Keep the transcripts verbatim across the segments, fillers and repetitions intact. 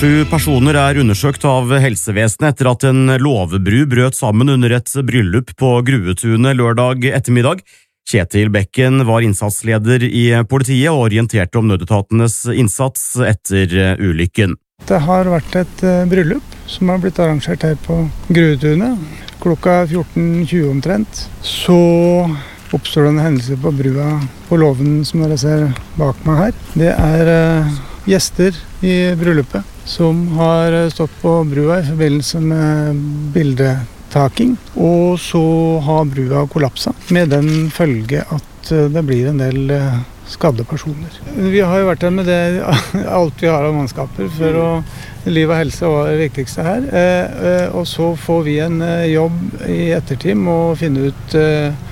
Sju personer er undersøkt av helsevesenet etter at en låvebru brøt sammen under et bryllup på Gruetunet lørdag ettermiddag. Kjetil Bekken var innsatsleder i politiet og orienterte om nødetatenes innsats etter ulykken. Det har vært et bryllup som har blitt arrangert her på Gruetunet. Klokka fjorten tjue omtrent. Så oppstår det en hendelse på brua på låven som dere ser bak meg her. Det er uh, gjester i bryllupet som har stått på brua i forbindelse med bildetaking. Og så har brua kollapset med den følge at det blir en del uh, skadde personer. Vi har jo vært her med det, alt vi har av mannskaper for å liv og helse var det viktigste her. Uh, uh, og så får vi en uh, jobb i ettertid med å finne ut uh,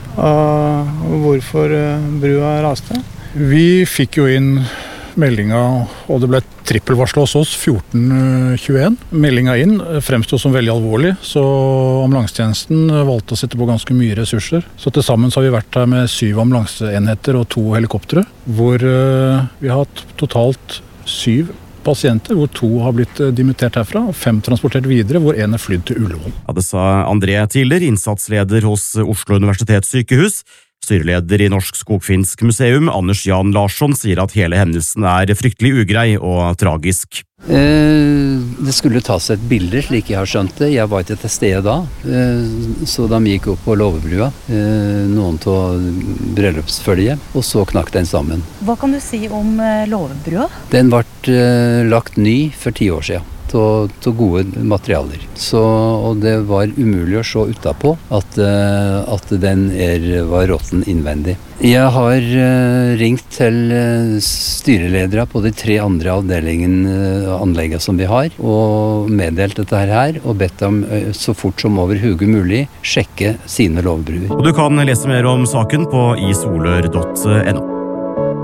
av hvorfor brua raste. Vi fikk jo inn meldinga, og det ble trippelvarslet hos oss fjorten tjueen. Meldinga inn fremstod som veldig alvorlig, så ambulansetjenesten valgte å sette på ganske mye ressurser. Så til sammen så har vi vært her med syv ambulanseenheter og to helikoptre, hvor vi har hatt totalt syv pasienter, hvor to har blitt dimittert herfra, og fem transportert videre, hvor en er flydd til Ullevål. Ja, det sa André Tiller, innsatsleder hos Oslo Universitetssykehus. Styreleder i Norsk Skogfinsk museum, Anders Jan Larsson, sier at hele hendelsen er fryktelig ugrei og tragisk. Eh, det skulle tas et bilde, slik jeg har skjønt det. Jeg var ikke til stede da, eh, så de gikk opp på låvebrua, eh, noen av bryllupsfølget, og så knakk den sammen. Hva kan du si om eh, låvebrua? Den ble eh, lagt ny for ti år siden. Til gode materialer. Så, og det var umulig å se utapå at, at den er, var råtten innvendig. Jeg har uh, ringt til uh, styreledere på de tre andre avdelingene, uh, anleggene som vi har, og meddelt dette her, og bedt dem uh, så fort som overhodet mulig sjekke sine låvebruer. Og du kan lese mer om saken på i solør punktum no.